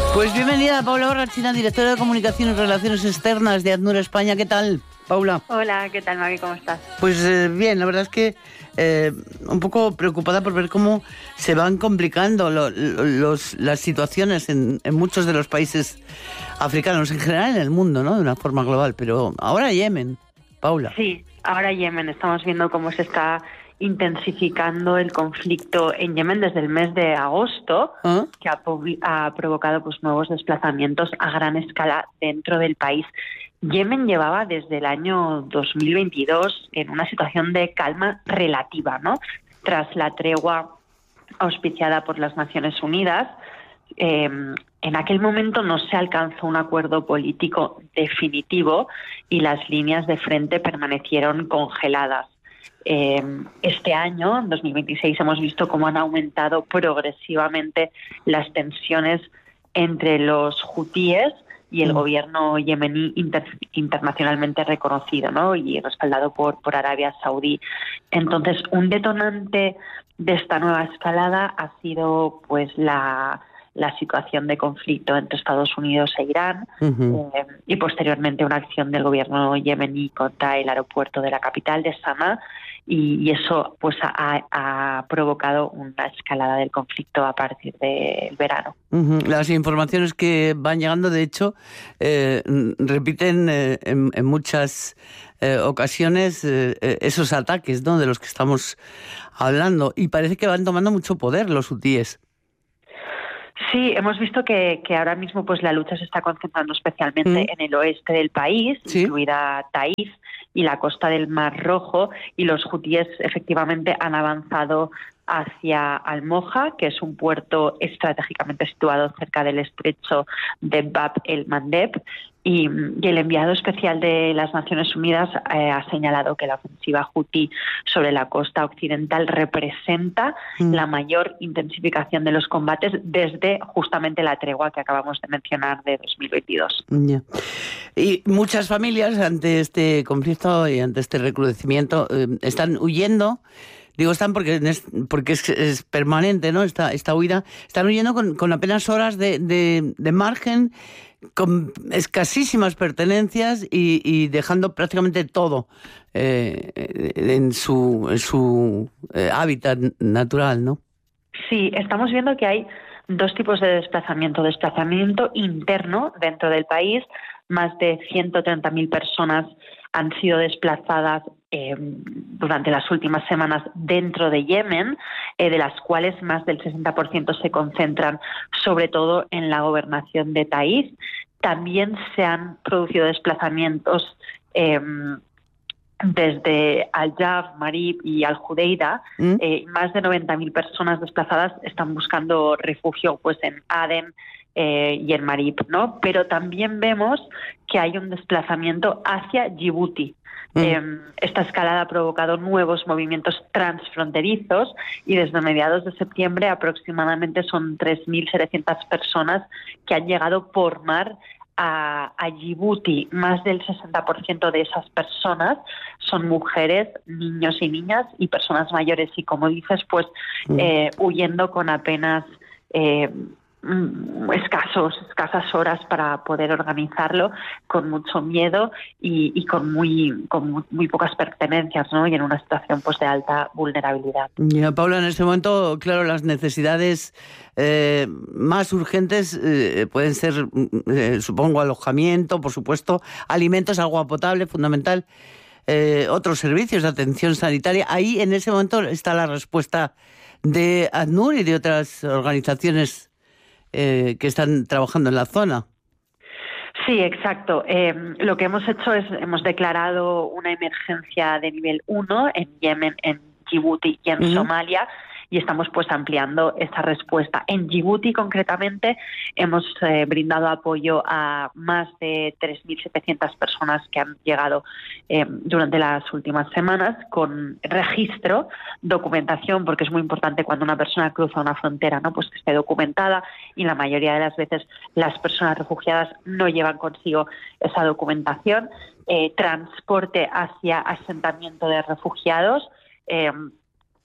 Pues bienvenida Paula Borrachina, directora de Comunicación y Relaciones Externas de ACNUR España. ¿Qué tal, Paula? Hola, ¿qué tal, Maggie? ¿Cómo estás? Pues bien, la verdad es que un poco preocupada por ver cómo se van complicando las situaciones en muchos de los países africanos, en general en el mundo, ¿no? De una forma global, pero ahora Yemen, Paula. Sí, ahora Yemen. Estamos viendo cómo se está intensificando el conflicto en Yemen desde el mes de agosto, que ha provocado pues nuevos desplazamientos a gran escala dentro del país. Yemen llevaba desde el año 2022 en una situación de calma relativa, ¿no? Tras la tregua auspiciada por las Naciones Unidas, en aquel momento no se alcanzó un acuerdo político definitivo y las líneas de frente permanecieron congeladas. Este año, en 2026, hemos visto cómo han aumentado progresivamente las tensiones entre los hutíes y el gobierno yemení internacionalmente reconocido, ¿no? Y respaldado por Arabia Saudí. Entonces, un detonante de esta nueva escalada ha sido pues la situación de conflicto entre Estados Unidos e Irán, y posteriormente una acción del gobierno yemení contra el aeropuerto de la capital de Sanaa, y eso pues ha provocado una escalada del conflicto a partir del verano. Las informaciones que van llegando, de hecho, repiten en muchas ocasiones esos ataques, ¿no?, de los que estamos hablando, y parece que van tomando mucho poder los hutíes. Sí, hemos visto que ahora mismo pues la lucha se está concentrando especialmente en el oeste del país, ¿sí?, incluida Taif y la costa del Mar Rojo, y los hutíes efectivamente han avanzado hacia Al-Moja, que es un puerto estratégicamente situado cerca del estrecho de Bab el-Mandeb, y el enviado especial de las Naciones Unidas ha señalado que la ofensiva hutí sobre la costa occidental representa la mayor intensificación de los combates desde justamente la tregua que acabamos de mencionar de 2022. Yeah. Y muchas familias ante este conflicto y ante este recrudecimiento están huyendo. Digo, están porque es permanente, ¿no? Esta huida. Están huyendo con apenas horas de margen, con escasísimas pertenencias y dejando prácticamente todo en su hábitat natural, ¿no? Sí, estamos viendo que hay dos tipos de desplazamiento. Desplazamiento interno dentro del país. Más de 130.000 personas han sido desplazadas durante las últimas semanas dentro de Yemen, de las cuales más del 60% se concentran sobre todo en la gobernación de Taif. También se han producido desplazamientos desde Al-Jaf, Marib y Al-Judeida. Más de 90.000 personas desplazadas están buscando refugio pues en Aden y en Marib, ¿no? Pero también vemos que hay un desplazamiento hacia Djibouti. Esta escalada ha provocado nuevos movimientos transfronterizos y desde mediados de septiembre aproximadamente son 3.700 personas que han llegado por mar a Djibouti. Más del 60% de esas personas son mujeres, niños y niñas y personas mayores, y como dices, pues huyendo con apenas escasas horas para poder organizarlo, con mucho miedo y con muy pocas pertenencias, ¿no? Y en una situación pues de alta vulnerabilidad. Ya, Paula, en este momento, claro, las necesidades más urgentes pueden ser, supongo, alojamiento, por supuesto, alimentos, agua potable, fundamental, otros servicios de atención sanitaria. Ahí, en ese momento, está la respuesta de ACNUR y de otras organizaciones que están trabajando en la zona. Sí, exacto. Lo que hemos hecho es, hemos declarado una emergencia de nivel 1 en Yemen, en Djibouti y en Somalia, y estamos pues ampliando esa respuesta. En Djibouti concretamente hemos brindado apoyo a más de 3.700 personas que han llegado durante las últimas semanas, con registro, documentación, porque es muy importante cuando una persona cruza una frontera, ¿no? Pues que esté documentada, y la mayoría de las veces las personas refugiadas no llevan consigo esa documentación. Transporte hacia asentamiento de refugiados,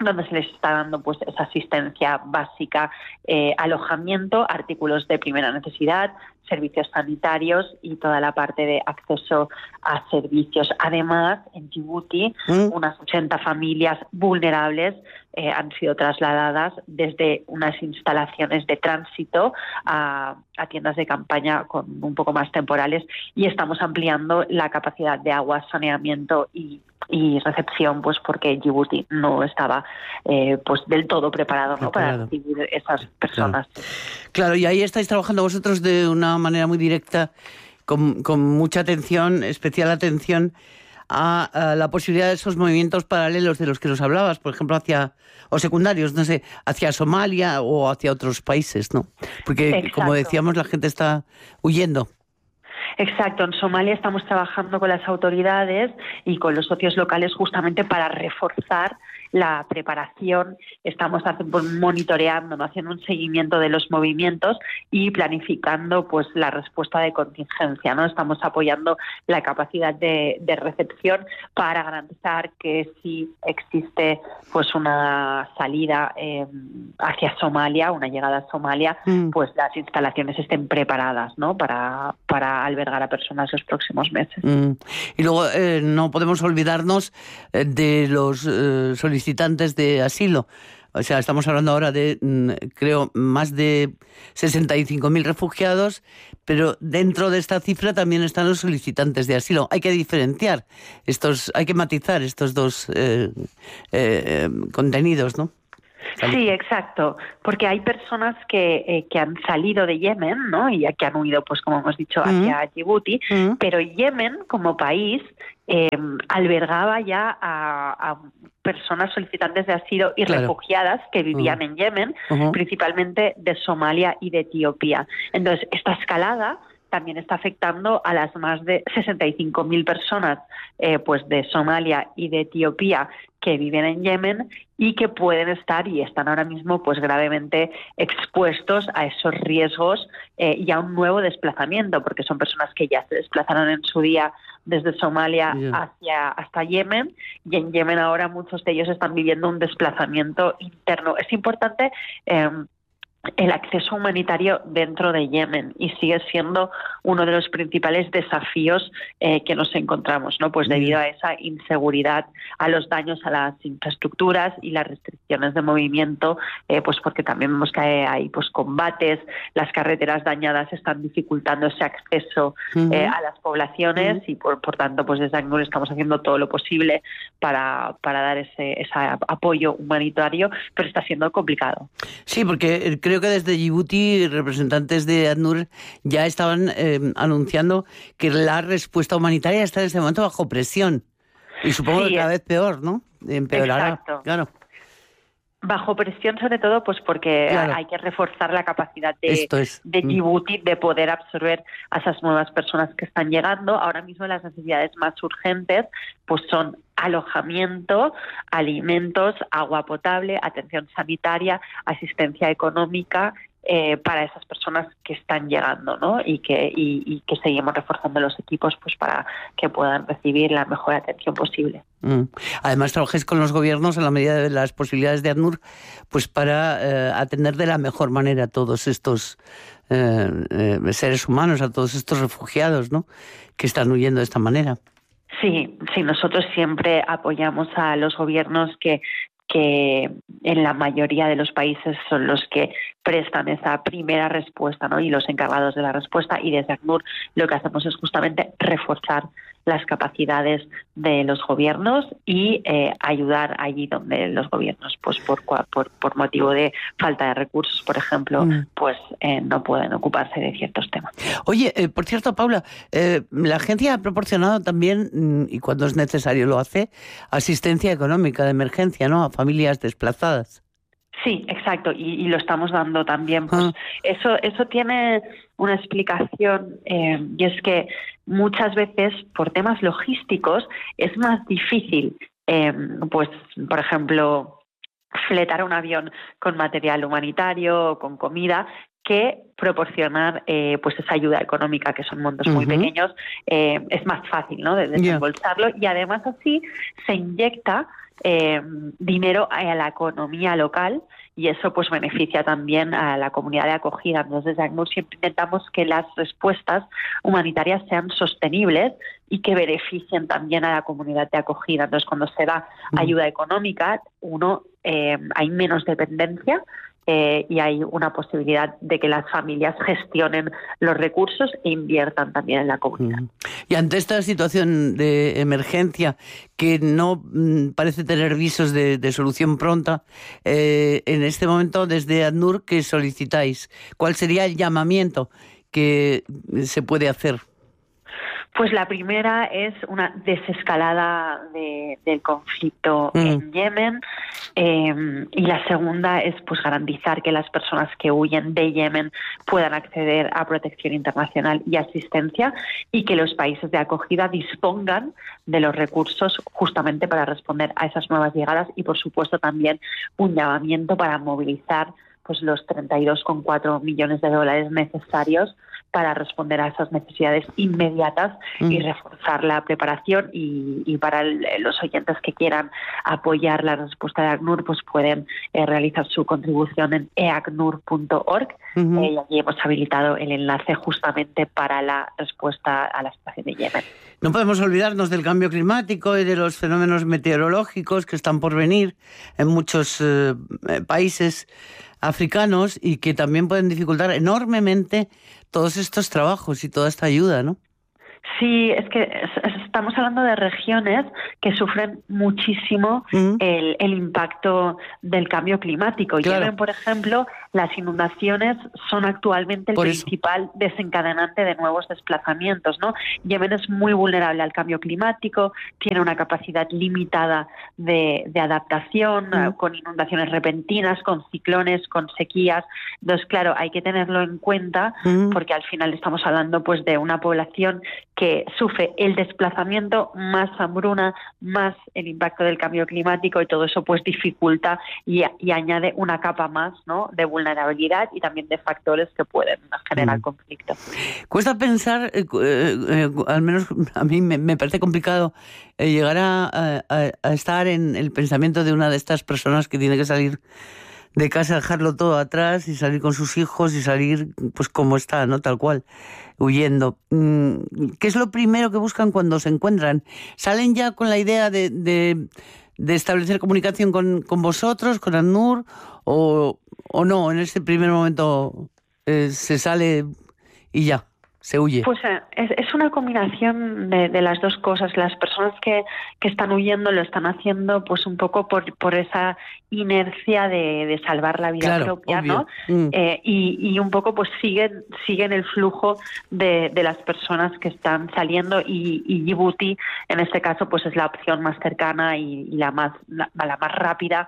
donde se les está dando pues esa asistencia básica, alojamiento, artículos de primera necesidad, servicios sanitarios y toda la parte de acceso a servicios. Además, en Djibouti, unas 80 familias vulnerables han sido trasladadas desde unas instalaciones de tránsito a tiendas de campaña con un poco más temporales, y estamos ampliando la capacidad de agua, saneamiento y recepción, pues porque Djibouti no estaba pues del todo preparado, ¿no?, para recibir esas personas. Claro, y ahí estáis trabajando vosotros de una manera muy directa, con mucha atención, especial atención a la posibilidad de esos movimientos paralelos de los que nos hablabas, por ejemplo, o secundarios, no sé, hacia Somalia o hacia otros países, ¿no? Porque, exacto, como decíamos, la gente está huyendo. Exacto, en Somalia estamos trabajando con las autoridades y con los socios locales justamente para reforzar la preparación. Estamos monitoreando, ¿no?, haciendo un seguimiento de los movimientos y planificando pues la respuesta de contingencia, ¿no? Estamos apoyando la capacidad de recepción para garantizar que si existe pues una salida hacia Somalia, una llegada a Somalia, pues las instalaciones estén preparadas, ¿no?, para albergar a personas los próximos meses. Y luego no podemos olvidarnos de los solicitantes de asilo. O sea, estamos hablando ahora de, creo, más de 65.000 refugiados, pero dentro de esta cifra también están los solicitantes de asilo. Hay que diferenciar hay que matizar estos dos contenidos, ¿no? Sí, exacto, porque hay personas que han salido de Yemen, ¿no?, y que han huido, pues como hemos dicho, hacia Djibouti, pero Yemen como país albergaba ya a personas solicitantes de asilo y refugiadas que vivían en Yemen, principalmente de Somalia y de Etiopía. Entonces, esta escalada también está afectando a las más de 65.000 personas pues de Somalia y de Etiopía que viven en Yemen y que pueden estar y están ahora mismo pues gravemente expuestos a esos riesgos y a un nuevo desplazamiento, porque son personas que ya se desplazaron en su día desde Somalia hasta Yemen, y en Yemen ahora muchos de ellos están viviendo un desplazamiento interno. Es importante el acceso humanitario dentro de Yemen y sigue siendo uno de los principales desafíos que nos encontramos, ¿no? Pues debido a esa inseguridad, a los daños a las infraestructuras y las restricciones de movimiento, pues porque también vemos que hay pues combates, las carreteras dañadas están dificultando ese acceso a las poblaciones y por tanto pues desde ACNUR estamos haciendo todo lo posible para dar ese apoyo humanitario, pero está siendo complicado. Sí, porque creo que desde Djibouti representantes de ACNUR ya estaban anunciando que la respuesta humanitaria está en este momento bajo presión. Y supongo que cada vez peor, ¿no? Empeorará. Exacto. Claro. Bajo presión sobre todo pues porque hay que reforzar la capacidad de Djibouti de poder absorber a esas nuevas personas que están llegando. Ahora mismo las necesidades más urgentes pues son alojamiento, alimentos, agua potable, atención sanitaria, asistencia económica para esas personas que están llegando, ¿no? Y que seguimos reforzando los equipos pues para que puedan recibir la mejor atención posible. Además, trabajáis con los gobiernos en la medida de las posibilidades de ACNUR pues para atender de la mejor manera a todos estos seres humanos, a todos estos refugiados, ¿no?, que están huyendo de esta manera. Sí, nosotros siempre apoyamos a los gobiernos que en la mayoría de los países son los que prestan esa primera respuesta, ¿no?, y los encargados de la respuesta, y desde ACNUR lo que hacemos es justamente reforzar las capacidades de los gobiernos y ayudar allí donde los gobiernos, pues por motivo de falta de recursos, por ejemplo, pues no pueden ocuparse de ciertos temas. Oye, por cierto, Paula, la agencia ha proporcionado también, y cuando es necesario lo hace, asistencia económica de emergencia, ¿no?, a familias desplazadas. Sí, exacto, y lo estamos dando también. Pues eso tiene una explicación, y es que muchas veces por temas logísticos es más difícil, pues por ejemplo, fletar un avión con material humanitario o con comida que proporcionar pues esa ayuda económica, que son montos muy pequeños, es más fácil, ¿no?, de desembolsarlo, y además así se inyecta dinero a la economía local, y eso pues beneficia también a la comunidad de acogida. Entonces, desde ACNUR siempre intentamos que las respuestas humanitarias sean sostenibles y que beneficien también a la comunidad de acogida. Entonces, cuando se da ayuda económica, hay menos dependencia, y hay una posibilidad de que las familias gestionen los recursos e inviertan también en la comunidad. Y ante esta situación de emergencia que no parece tener visos de solución pronta, en este momento desde ACNUR, ¿qué solicitáis? ¿Cuál sería el llamamiento que se puede hacer? Pues la primera es una desescalada del conflicto en Yemen, y la segunda es pues garantizar que las personas que huyen de Yemen puedan acceder a protección internacional y asistencia, y que los países de acogida dispongan de los recursos justamente para responder a esas nuevas llegadas, y por supuesto también un llamamiento para movilizar pues los 32,4 millones de dólares necesarios para responder a esas necesidades inmediatas y reforzar la preparación. Y para los oyentes que quieran apoyar la respuesta de ACNUR, pues pueden realizar su contribución en eacnur.org, y allí hemos habilitado el enlace justamente para la respuesta a la situación de Yemen. No podemos olvidarnos del cambio climático y de los fenómenos meteorológicos que están por venir en muchos países africanos, y que también pueden dificultar enormemente todos estos trabajos y toda esta ayuda, ¿no? Sí, es que estamos hablando de regiones que sufren muchísimo el impacto del cambio climático. Claro. Yemen, por ejemplo, las inundaciones son actualmente el principal desencadenante de nuevos desplazamientos, ¿no? Yemen es muy vulnerable al cambio climático, tiene una capacidad limitada de adaptación, con inundaciones repentinas, con ciclones, con sequías. Entonces, claro, hay que tenerlo en cuenta, porque al final estamos hablando pues de una población que sufre el desplazamiento, más hambruna, más el impacto del cambio climático, y todo eso pues dificulta y añade una capa más, ¿no?, de vulnerabilidad y también de factores que pueden generar conflicto. Cuesta pensar, al menos a mí me parece complicado llegar a estar en el pensamiento de una de estas personas que tiene que salir de casa, dejarlo todo atrás y salir con sus hijos y salir pues como está, ¿no?, tal cual, huyendo. ¿Qué es lo primero que buscan cuando se encuentran? ¿Salen ya con la idea de establecer comunicación con vosotros, con ACNUR, o no? En este primer momento se sale y ya se huye. Pues es una combinación de las dos cosas. Las personas que están huyendo lo están haciendo pues un poco por esa inercia de salvar la vida propia, obvio, ¿no? Y un poco pues siguen el flujo de las personas que están saliendo, y Djibouti en este caso pues es la opción más cercana y la más rápida.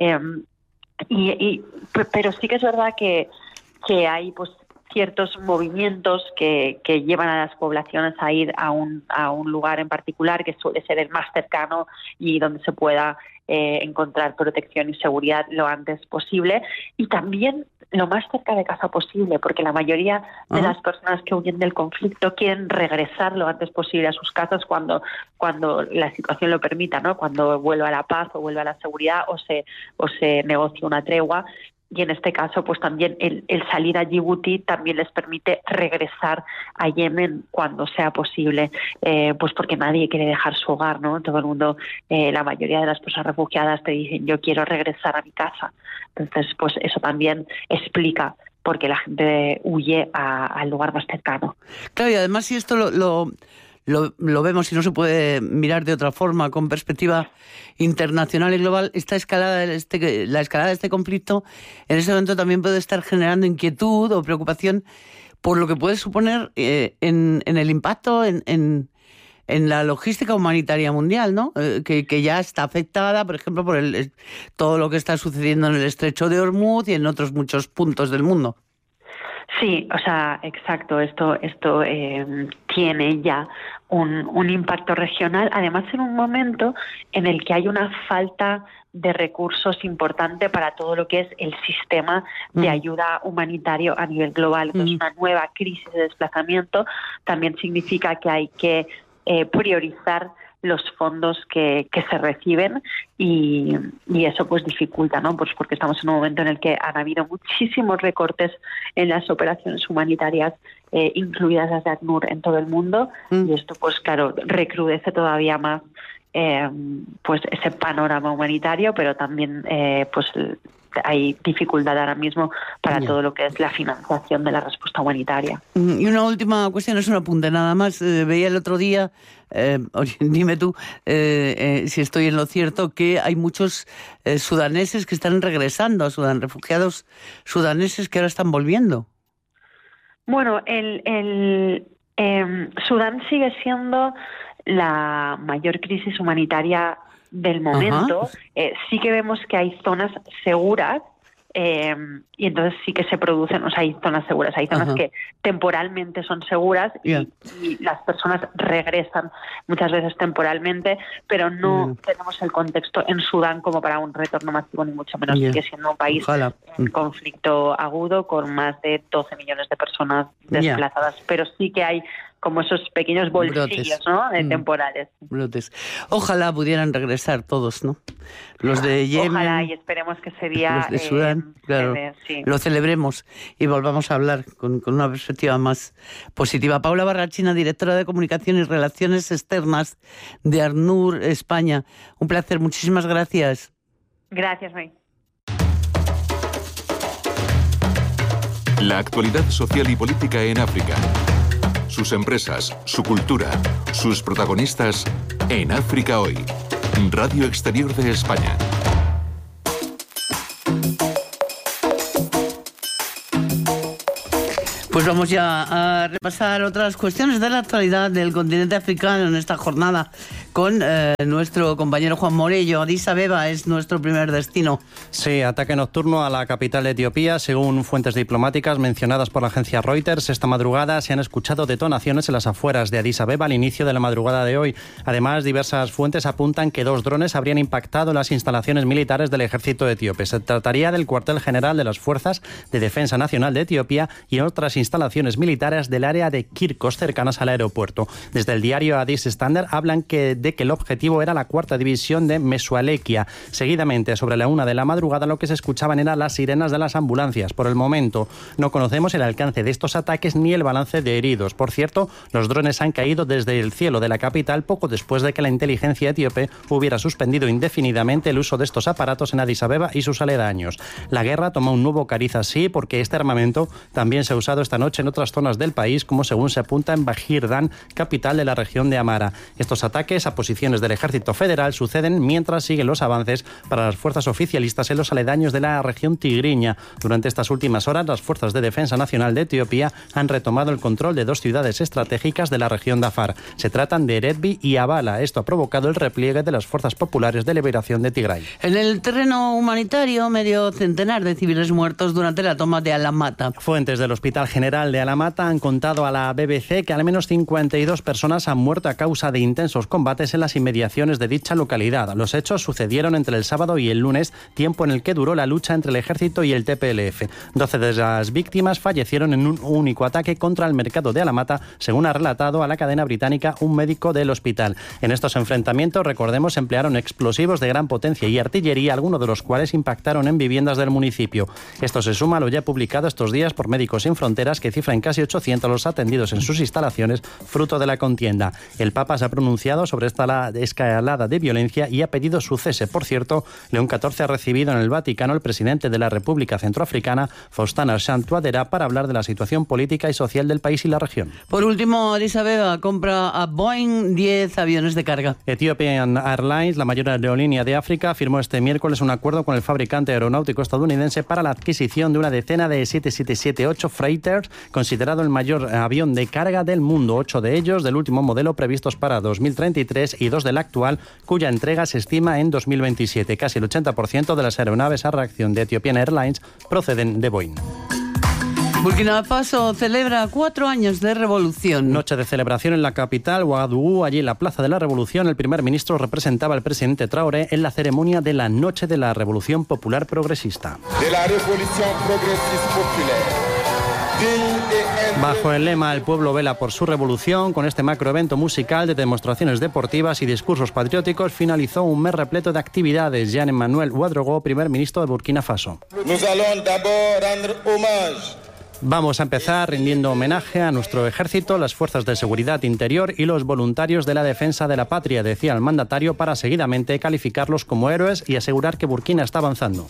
Pero sí que es verdad que hay pues ciertos movimientos que llevan a las poblaciones a ir a un lugar en particular, que suele ser el más cercano y donde se pueda encontrar protección y seguridad lo antes posible, y también lo más cerca de casa posible, porque la mayoría de las personas que huyen del conflicto quieren regresar lo antes posible a sus casas cuando la situación lo permita, ¿no?, cuando vuelva la paz o vuelva la seguridad o se negocie una tregua. Y en este caso, pues también el salir a Djibouti también les permite regresar a Yemen cuando sea posible, pues porque nadie quiere dejar su hogar, ¿no? Todo el mundo, la mayoría de las personas refugiadas te dicen, yo quiero regresar a mi casa. Entonces, pues eso también explica por qué la gente huye al lugar más cercano. Claro, y además si esto lo vemos y no se puede mirar de otra forma, con perspectiva internacional y global, esta escalada, la escalada de este conflicto en este momento también puede estar generando inquietud o preocupación por lo que puede suponer en el impacto en la logística humanitaria mundial, ¿no? Que ya está afectada, por ejemplo, por todo lo que está sucediendo en el estrecho de Hormuz y en otros muchos puntos del mundo. Sí, o sea, exacto. Esto tiene ya un impacto regional, además en un momento en el que hay una falta de recursos importante para todo lo que es el sistema de ayuda humanitario a nivel global. Entonces, una nueva crisis de desplazamiento también significa que hay que priorizar los fondos que se reciben y eso pues dificulta, ¿no? Pues porque estamos en un momento en el que han habido muchísimos recortes en las operaciones humanitarias, incluidas las de ACNUR en todo el mundo, y esto pues claro recrudece todavía más pues ese panorama humanitario, pero también pues hay dificultad ahora mismo para todo lo que es la financiación de la respuesta humanitaria. Y una última cuestión, es un apunte nada más. Veía el otro día, dime tú si estoy en lo cierto, que hay muchos sudaneses que están regresando a Sudán, refugiados sudaneses que ahora están volviendo. Bueno, Sudán sigue siendo la mayor crisis humanitaria del momento. Sí que vemos que hay zonas seguras y entonces sí que se producen, o sea, hay zonas seguras, hay zonas que temporalmente son seguras y las personas regresan muchas veces temporalmente, pero no tenemos el contexto en Sudán como para un retorno masivo, ni mucho menos. Sigue siendo un país en conflicto agudo con más de 12 millones de personas desplazadas, pero sí que hay como esos pequeños bolsillos, ¿no? Temporales. Brotes. Ojalá pudieran regresar todos, ¿no? Los de Yemen. Ojalá, y esperemos que sería... Los de Sudán, claro. Lo celebremos y volvamos a hablar con una perspectiva más positiva. Paula Barrachina, directora de Comunicación y Relaciones Externas de ACNUR España. Un placer, muchísimas gracias. Gracias, May. La actualidad social y política en África. Sus empresas, su cultura, sus protagonistas en África Hoy. Radio Exterior de España. Pues vamos ya a repasar otras cuestiones de la actualidad del continente africano en esta jornada con nuestro compañero Juan Morello. Addis Abeba es nuestro primer destino. Sí, ataque nocturno a la capital de Etiopía. Según fuentes diplomáticas mencionadas por la agencia Reuters, esta madrugada se han escuchado detonaciones en las afueras de Addis Abeba al inicio de la madrugada de hoy. Además, diversas fuentes apuntan que 2 drones habrían impactado las instalaciones militares del ejército etíope. Se trataría del cuartel general de las Fuerzas de Defensa Nacional de Etiopía y otras instalaciones militares del área de Kirkos, cercanas al aeropuerto. Desde el diario Addis Standard hablan de que el objetivo era la 4ª división de Mesualekia. Seguidamente, sobre la 1 de la madrugada, lo que se escuchaban eran las sirenas de las ambulancias. Por el momento, no conocemos el alcance de estos ataques ni el balance de heridos. Por cierto, los drones han caído desde el cielo de la capital poco después de que la inteligencia etíope hubiera suspendido indefinidamente el uso de estos aparatos en Addis Abeba y sus aledaños. La guerra toma un nuevo cariz así porque este armamento también se ha usado esta noche en otras zonas del país, como según se apunta en Bahirdan, capital de la región de Amara. Estos ataques a posiciones del ejército federal suceden mientras siguen los avances para las fuerzas oficialistas en los aledaños de la región tigriña. Durante estas últimas horas, las fuerzas de defensa nacional de Etiopía han retomado el control de 2 ciudades estratégicas de la región de Afar. Se tratan de Eretbi y Abala. Esto ha provocado el repliegue de las fuerzas populares de liberación de Tigray. En el terreno humanitario, medio centenar de civiles muertos durante la toma de Alamata. Fuentes del Hospital General de Alamata han contado a la BBC que al menos 52 personas han muerto a causa de intensos combates en las inmediaciones de dicha localidad. Los hechos sucedieron entre el sábado y el lunes, tiempo en el que duró la lucha entre el ejército y el TPLF. 12 de las víctimas fallecieron en un único ataque contra el mercado de Alamata, según ha relatado a la cadena británica un médico del hospital. En estos enfrentamientos, recordemos, emplearon explosivos de gran potencia y artillería, algunos de los cuales impactaron en viviendas del municipio. Esto se suma a lo ya publicado estos días por Médicos Sin Fronteras, que cifra en casi 800 los atendidos en sus instalaciones fruto de la contienda. El Papa se ha pronunciado sobre esta escalada de violencia y ha pedido su cese. Por cierto, León XIV ha recibido en el Vaticano al presidente de la República Centroafricana, Faustin Archange Touadéra, para hablar de la situación política y social del país y la región. Por último, Addis Abeba compra a Boeing 10 aviones de carga. Ethiopian Airlines, la mayor aerolínea de África, firmó este miércoles un acuerdo con el fabricante aeronáutico estadounidense para la adquisición de una decena de 777-8 freighters, considerado el mayor avión de carga del mundo. 8 de ellos del último modelo previstos para 2033 y 2 del actual, cuya entrega se estima en 2027. Casi el 80% de las aeronaves a reacción de Ethiopian Airlines proceden de Boeing. Burkina Faso celebra 4 años de revolución. Noche de celebración en la capital, Ouagadougou. Allí en la Plaza de la Revolución, el primer ministro representaba al presidente Traoré en la ceremonia de la Noche de la Revolución Popular Progresista. De la Revolución Progresista Popular. Bajo el lema "El pueblo vela por su revolución", con este macroevento musical de demostraciones deportivas y discursos patrióticos, finalizó un mes repleto de actividades. Jean-Emmanuel Ouedraogo, primer ministro de Burkina Faso. Vamos a empezar rindiendo homenaje a nuestro ejército, las fuerzas de seguridad interior y los voluntarios de la defensa de la patria, decía el mandatario, para seguidamente calificarlos como héroes y asegurar que Burkina está avanzando.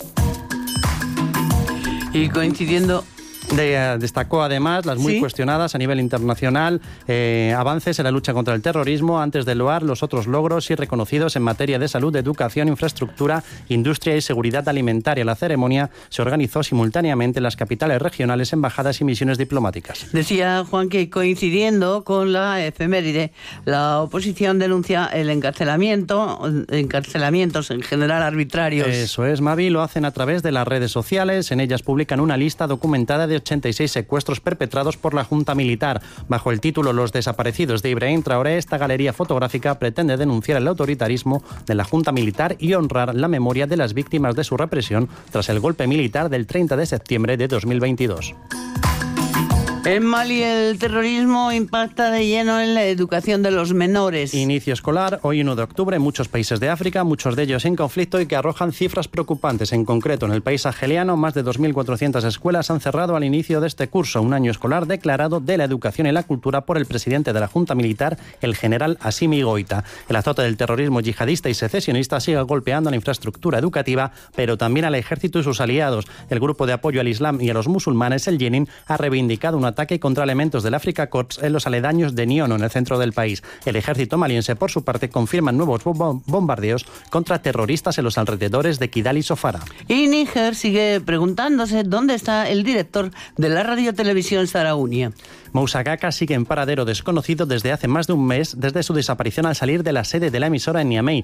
Y coincidiendo... Destacó además las muy cuestionadas a nivel internacional avances en la lucha contra el terrorismo, antes de loar los otros logros y reconocidos en materia de salud, educación, infraestructura, industria y seguridad alimentaria. La ceremonia se organizó simultáneamente en las capitales regionales, embajadas y misiones diplomáticas. Decía Juan que, coincidiendo con la efeméride, la oposición denuncia el encarcelamientos en general arbitrarios. Eso es, Mavi, lo hacen a través de las redes sociales. En ellas publican una lista documentada de 86 secuestros perpetrados por la Junta Militar. Bajo el título "Los desaparecidos de Ibrahim Traoré", esta galería fotográfica pretende denunciar el autoritarismo de la Junta Militar y honrar la memoria de las víctimas de su represión tras el golpe militar del 30 de septiembre de 2022. En Mali el terrorismo impacta de lleno en la educación de los menores. Inicio escolar hoy 1 de octubre en muchos países de África, muchos de ellos en conflicto y que arrojan cifras preocupantes. En concreto, en el país argeliano, más de 2.400 escuelas han cerrado al inicio de este curso, un año escolar declarado de la educación y la cultura por el presidente de la Junta Militar, el general Assimi Goïta. El azote del terrorismo yihadista y secesionista sigue golpeando a la infraestructura educativa, pero también al ejército y sus aliados. El grupo de apoyo al Islam y a los musulmanes, el Jenin, ha reivindicado un ataque contra elementos del Afrika Korps en los aledaños de Niono, en el centro del país. El ejército maliense, por su parte, confirma nuevos bombardeos contra terroristas en los alrededores de Kidal y Sofara. Y Níger sigue preguntándose dónde está el director de la radiotelevisión Saharaui. Moussa Kaka sigue en paradero desconocido desde hace más de un mes, desde su desaparición al salir de la sede de la emisora en Niamey.